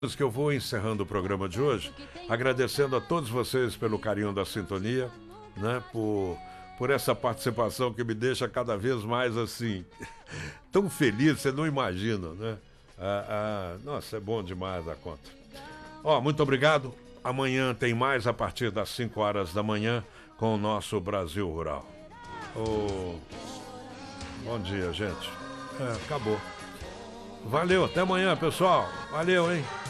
que eu vou encerrando o programa de hoje, agradecendo a todos vocês pelo carinho da sintonia, né? Por essa participação que me deixa cada vez mais assim, tão feliz, você não imagina, né? Nossa, é bom demais a conta. Muito obrigado. Amanhã tem mais a partir das 5 horas da manhã com o nosso Brasil Rural. Bom dia, gente. Acabou. Valeu, até amanhã, pessoal. Valeu, hein?